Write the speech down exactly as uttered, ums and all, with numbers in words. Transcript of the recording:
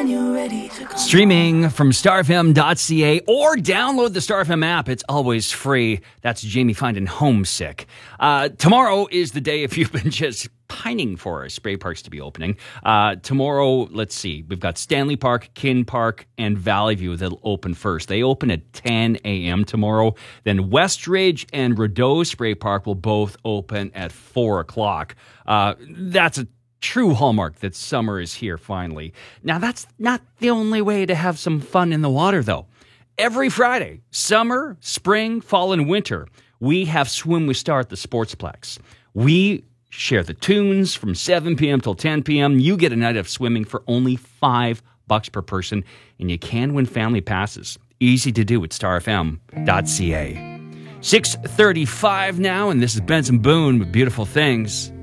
when you're ready to go. Streaming from star f m dot c a or download the Star F M app. It's always free. That's Jamie finding homesick. Uh, tomorrow is the day if you've been just pining for spray parks to be opening. Uh, tomorrow, let's see, we've got Stanley Park, Kin Park, and Valley View that'll open first. They open at ten a.m. tomorrow. Then Westridge and Rideau Spray Park will both open at four o'clock. Uh, that's a true hallmark that summer is here finally. Now, that's not the only way to have some fun in the water, though. Every Friday, summer, spring, fall, and winter, we have Swim with Star at the Sportsplex. We share the tunes from seven p.m. till ten p.m. You get a night of swimming for only five bucks per person, and you can win family passes. Easy to do at star f m dot c a. six thirty-five now, and this is Benson Boone with Beautiful Things.